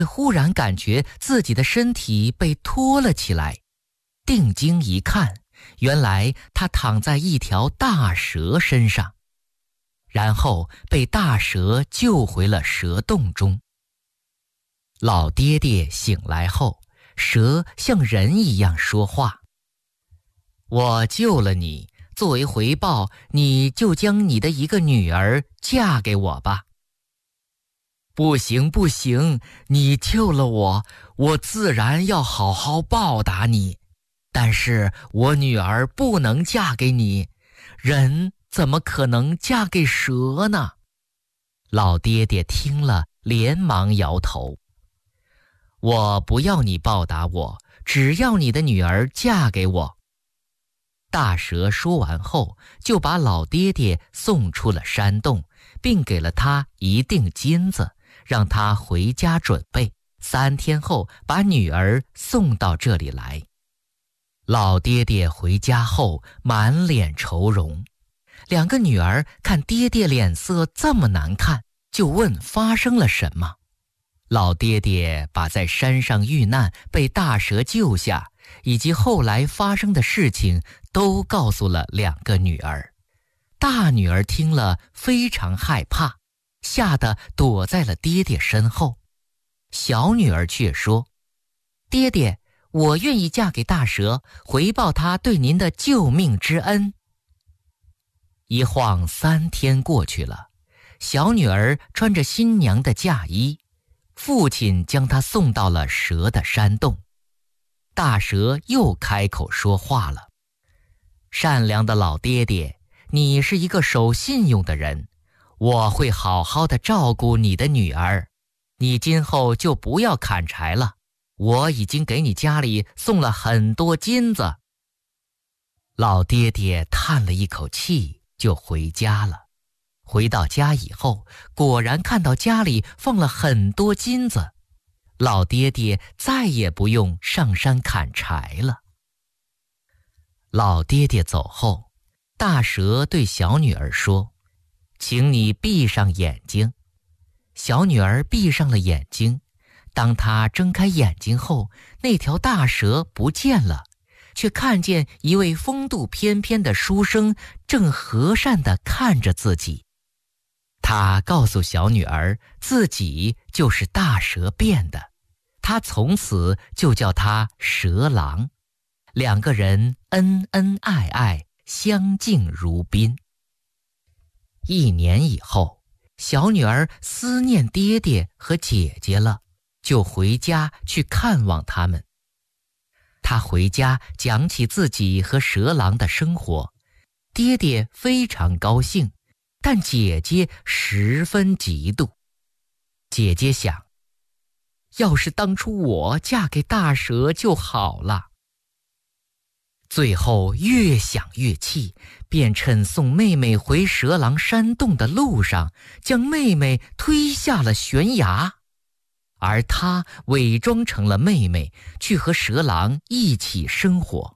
忽然感觉自己的身体被拖了起来，定睛一看，原来他躺在一条大蛇身上，然后被大蛇救回了蛇洞中。老爹爹醒来后，蛇像人一样说话：我救了你，作为回报，你就将你的一个女儿嫁给我吧。不行不行，你救了我，我自然要好好报答你。但是我女儿不能嫁给你，人怎么可能嫁给蛇呢？老爹爹听了，连忙摇头。我不要你报答我，只要你的女儿嫁给我。大蛇说完后，就把老爹爹送出了山洞，并给了他一锭金子，让他回家准备，3天后把女儿送到这里来。老爹爹回家后满脸愁容，2个女儿看爹爹脸色这么难看，就问发生了什么。老爹爹把在山上遇难被大蛇救下，以及后来发生的事情都告诉了2个女儿。大女儿听了非常害怕，吓得躲在了爹爹身后。小女儿却说：爹爹，我愿意嫁给大蛇，回报他对您的救命之恩。一晃3天过去了，小女儿穿着新娘的嫁衣，父亲将她送到了蛇的山洞。大蛇又开口说话了：善良的老爹爹，你是一个守信用的人，我会好好的照顾你的女儿，你今后就不要砍柴了，我已经给你家里送了很多金子。老爹爹叹了一口气，就回家了。回到家以后，果然看到家里放了很多金子，老爹爹再也不用上山砍柴了。老爹爹走后，大蛇对小女儿说：请你闭上眼睛。小女儿闭上了眼睛，当她睁开眼睛后，那条大蛇不见了，却看见一位风度翩翩的书生正和善地看着自己。他告诉小女儿，自己就是大蛇变的，他从此就叫他蛇郎。2个人恩恩爱爱，相敬如宾。1年以后，小女儿思念爹爹和姐姐了，就回家去看望他们。她回家讲起自己和蛇郎的生活，爹爹非常高兴，但姐姐十分嫉妒。姐姐想，要是当初我嫁给大蛇就好了。最后越想越气，便趁送妹妹回蛇郎山洞的路上，将妹妹推下了悬崖，而他伪装成了妹妹，去和蛇郎一起生活。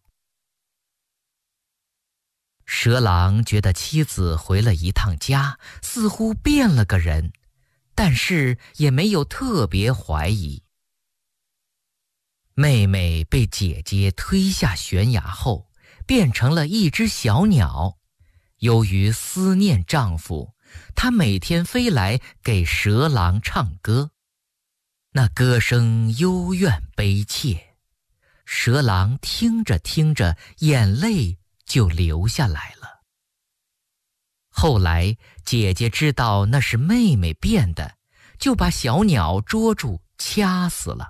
蛇郎觉得妻子回了一趟家，似乎变了个人，但是也没有特别怀疑。妹妹被姐姐推下悬崖后，变成了一只小鸟。由于思念丈夫，她每天飞来给蛇郎唱歌。那歌声幽怨悲切，蛇郎听着听着，眼泪就流下来了。后来姐姐知道那是妹妹变的，就把小鸟捉住掐死了。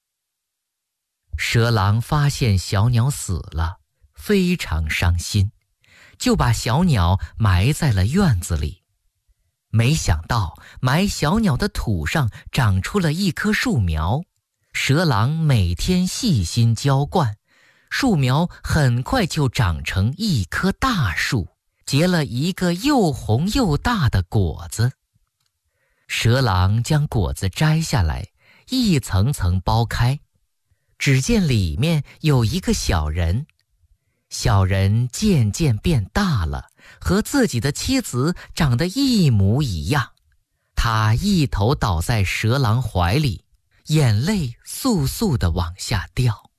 蛇郎发现小鸟死了，非常伤心，就把小鸟埋在了院子里。没想到埋小鸟的土上长出了一棵树苗，蛇郎每天细心浇灌，树苗很快就长成一棵大树，结了一个又红又大的果子。蛇郎将果子摘下来，一层层剥开，只见里面有一个小人。小人渐渐变大了，和自己的妻子长得一模一样。他一头倒在蛇郎怀里， 眼泪簌簌地往下掉。